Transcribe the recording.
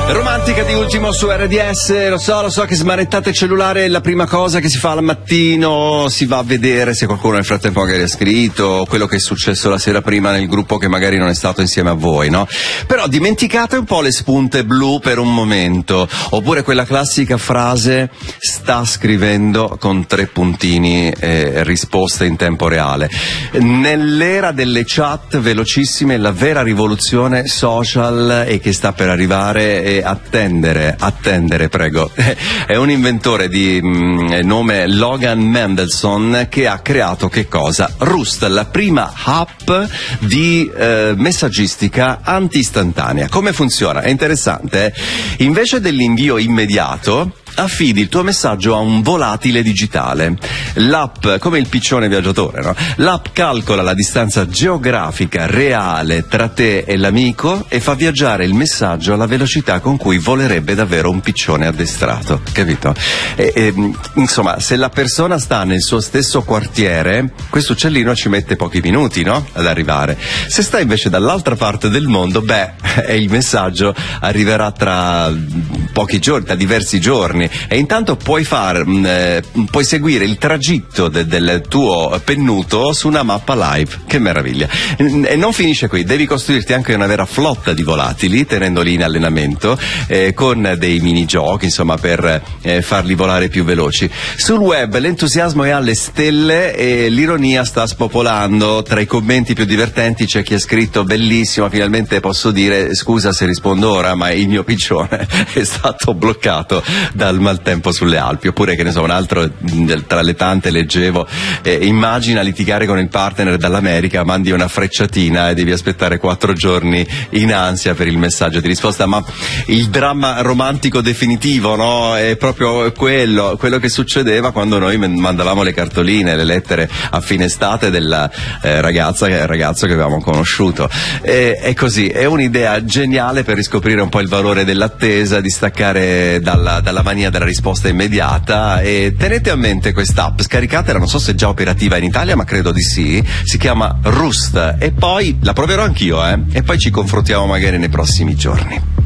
Romantica di ultimo su RDS, lo so che smanettate il cellulare è la prima cosa che si fa al mattino, si va a vedere se qualcuno nel frattempo magari ha scritto, quello che è successo la sera prima nel gruppo che magari non è stato insieme a voi, no? Però dimenticate un po' le spunte blu per un momento, oppure quella classica frase sta scrivendo con 3 puntini risposte in tempo reale. Nell'era delle chat velocissime la vera rivoluzione social e che sta per arrivare attendere, prego. È un inventore di nome Logan Mendelson che ha creato che cosa? Roost, la prima app di messaggistica anti-istantanea. Come funziona? È interessante, Invece dell'invio immediato affidi il tuo messaggio a un volatile digitale. L'app, come il piccione viaggiatore, no? L'app calcola la distanza geografica reale tra te e l'amico e fa viaggiare il messaggio alla velocità con cui volerebbe davvero un piccione addestrato, capito? Insomma, se la persona sta nel suo stesso quartiere, questo uccellino ci mette pochi minuti, no? Ad arrivare. Se sta invece dall'altra parte del mondo, il messaggio arriverà tra pochi giorni, tra diversi giorni. E intanto puoi seguire il tragitto del tuo pennuto su una mappa live. Che meraviglia. E non finisce qui, devi costruirti anche una vera flotta di volatili tenendoli in allenamento con dei minigiochi, insomma, per farli volare più veloci. Sul web l'entusiasmo è alle stelle e l'ironia sta spopolando. Tra i commenti più divertenti c'è chi ha scritto: bellissimo, finalmente posso dire scusa se rispondo ora, ma il mio piccione è stato bloccato dal maltempo sulle Alpi. Oppure, che ne so, un altro tra le tante leggevo: immagina litigare con il partner dall'America, mandi una frecciatina e devi aspettare 4 giorni in ansia per il messaggio di risposta. Ma il dramma romantico definitivo, no? È proprio quello che succedeva quando noi mandavamo le cartoline, le lettere a fine estate della ragazzo che avevamo conosciuto. È così, è un'idea geniale per riscoprire un po' il valore dell'attesa, di staccare dalla mania della risposta immediata. E tenete a mente quest'app, scaricatela, non so se è già operativa in Italia, ma credo di sì. Si chiama Roost e poi la proverò anch'io, e poi ci confrontiamo magari nei prossimi giorni.